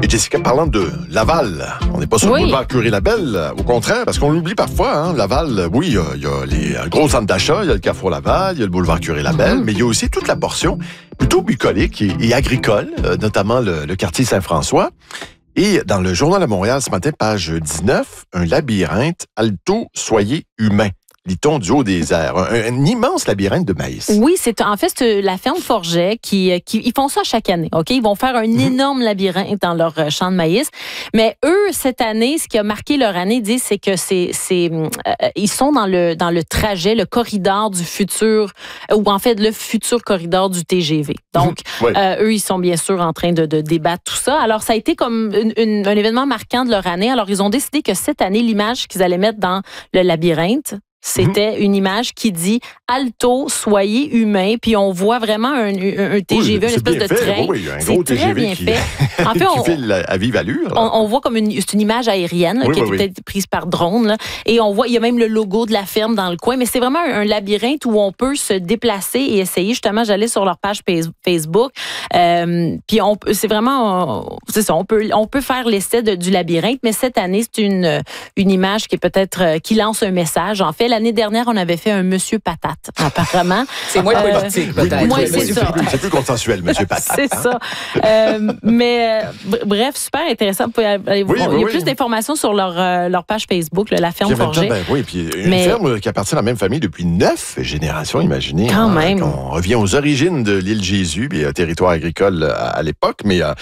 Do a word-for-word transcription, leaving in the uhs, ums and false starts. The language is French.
Et Jessica, parlant de Laval, on n'est pas sur Oui. le boulevard Curie-Labelle, au contraire, parce qu'on l'oublie parfois. Hein, Laval, oui, il y a, il y a les un gros centres d'achat, il y a le Carrefour Laval, il y a le boulevard Curie-Labelle, mm-hmm. mais il y a aussi toute la portion plutôt bucolique et, et agricole, euh, notamment le, le quartier Saint-François. Et dans le Journal de Montréal, ce matin, page dix-neuf, un labyrinthe, alto, soyez humain. Lit-on du haut des airs. Un, un immense labyrinthe de maïs. Oui, c'est en fait c'est la ferme Forget qui, qui ils font ça chaque année. Ok, ils vont faire un mmh. énorme labyrinthe dans leur champ de maïs. Mais eux, cette année, ce qui a marqué leur année, ils disent, c'est que c'est c'est euh, ils sont dans le dans le trajet, le corridor du futur, ou en fait le futur corridor du T G V. Donc, mmh. oui. euh, eux, ils sont bien sûr en train de, de débattre tout ça. Alors, ça a été comme une, une, un événement marquant de leur année. Alors, ils ont décidé que cette année, l'image qu'ils allaient mettre dans le labyrinthe, c'était mmh. une image qui dit « Alto, soyez humain », puis on voit vraiment un, un, un T G V, oui, une espèce de fait. train. Oui, un c'est gros très T G V bien qui, fait. En fait, on, qui file à vive allure. On, on voit comme une, c'est une image aérienne là, oui, qui oui, a été oui. prise par drone. Là, et on voit, il y a même le logo de la ferme dans le coin, mais c'est vraiment un, un labyrinthe où on peut se déplacer et essayer. Justement, j'allais sur leur page Facebook, euh, puis on, c'est vraiment, c'est ça, on peut, on peut faire l'essai de, du labyrinthe, mais cette année, c'est une, une image qui est peut-être, qui lance un message. En fait, l'année dernière, on avait fait un Monsieur Patate, apparemment. C'est moins euh, politique, peut-être. Oui, moi, c'est, c'est, ça. Plus, c'est plus consensuel, Monsieur Patate. C'est ça. Euh, mais, euh, bref, super intéressant. Vous pouvez aller oui, voir. oui, Il y a oui. plus d'informations sur leur, euh, leur page Facebook, là, la ferme Forget. Ben, oui, puis une mais... ferme qui appartient à la même famille depuis neuf générations, imaginez. Quand hein, même. On revient aux origines de l'île Jésus, puis un territoire agricole à, à l'époque, mais... Euh,